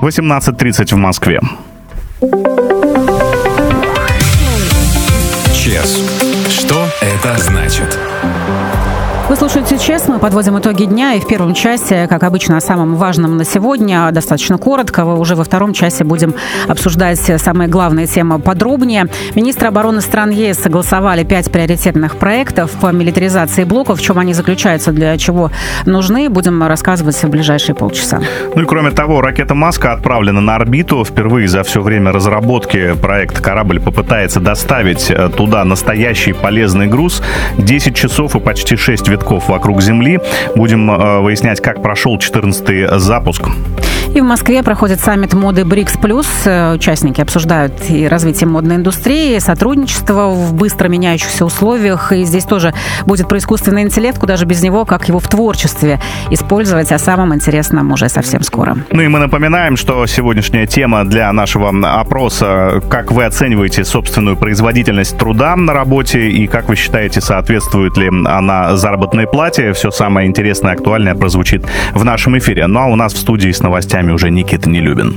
18:30 в Москве. ЧС. Что это значит? Вы слушаете ЧС, мы подводим итоги дня, и в первом часе, как обычно, о самом важном на сегодня, достаточно коротко. Уже во втором часе будем обсуждать самые главные темы подробнее. Министры обороны стран ЕС согласовали 5 приоритетных проектов по милитаризации блоков. В чем они заключаются, для чего нужны, будем рассказывать в ближайшие полчаса. Ну и кроме того, ракета «Маска» отправлена на орбиту. Впервые за все время разработки проекта корабль попытается доставить туда настоящий полезный груз. 10 часов и почти 6 витков вокруг Земли. Будем выяснять, как прошел 14-й запуск. И в Москве проходит саммит моды БРИКС+. Участники обсуждают и развитие модной индустрии, сотрудничество в быстро меняющихся условиях. И здесь тоже будет про искусственный интеллект, куда же без него, как его в творчестве использовать. О самом интересном уже совсем скоро. Ну и мы напоминаем, что сегодняшняя тема для нашего опроса: как вы оцениваете собственную производительность труда на работе и как вы считаете, соответствует ли она заработной плате. Все самое интересное и актуальное прозвучит в нашем эфире. Ну а у нас в студии с новостями уже Никита Нелюбин.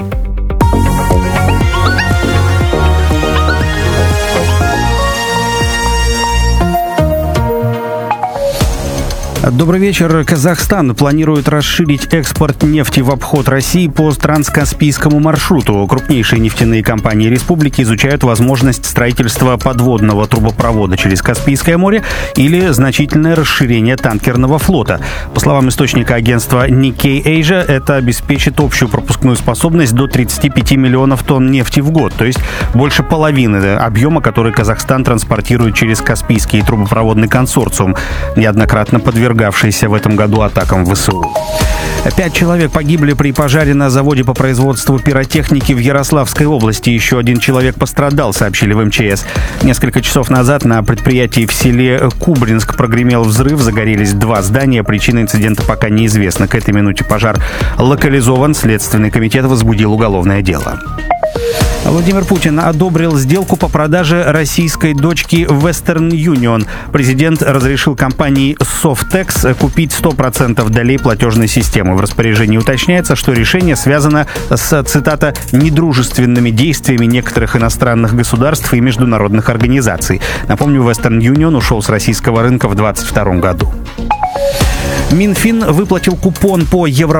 Добрый вечер. Казахстан планирует расширить экспорт нефти в обход России по транскаспийскому маршруту. Крупнейшие нефтяные компании республики изучают возможность строительства подводного трубопровода через Каспийское море или значительное расширение танкерного флота. По словам источника агентства Nikkei Asia, это обеспечит общую пропускную способность до 35 миллионов тонн нефти в год, то есть больше половины объема, который Казахстан транспортирует через Каспийский трубопроводный консорциум, неоднократно подвергавшийся в этом году атакам ВСУ. 5 человек погибли при пожаре на заводе по производству пиротехники в Ярославской области. Еще один человек пострадал, сообщили в МЧС. Несколько часов назад на предприятии в селе Кубринск прогремел взрыв, загорелись 2 здания. Причина инцидента пока неизвестна. К этой минуте пожар локализован. Следственный комитет возбудил уголовное дело. Владимир Путин одобрил сделку по продаже российской дочки Western Union. Президент разрешил компании Softex купить 100% долей платежной системы. В распоряжении уточняется, что решение связано с, цитата, «недружественными действиями некоторых иностранных государств и международных организаций». Напомню, Western Union ушел с российского рынка в 2022 году. Минфин выплатил купон по